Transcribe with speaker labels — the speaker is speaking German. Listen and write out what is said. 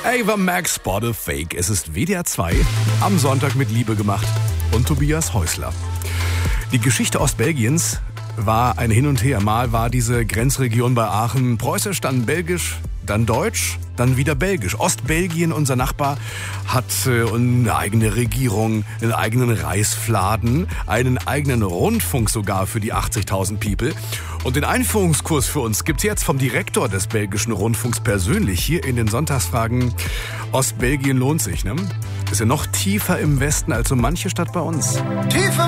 Speaker 1: Ava Max Spotted Fake. Es ist WDR 2, am Sonntag mit Liebe gemacht und Tobias Häusler. Die Geschichte Ostbelgiens war ein Hin und Her. Mal war diese Grenzregion bei Aachen preußisch, dann belgisch, dann deutsch, dann wieder belgisch. Ostbelgien, unser Nachbar, hat eine eigene Regierung, einen eigenen Reisfladen, einen eigenen Rundfunk sogar für die 80.000 People. Und den Einführungskurs für uns gibt's jetzt vom Direktor des belgischen Rundfunks persönlich hier in den Sonntagsfragen. Ostbelgien lohnt sich, ne? Ist ja noch tiefer im Westen als so manche Stadt bei uns.
Speaker 2: Tiefer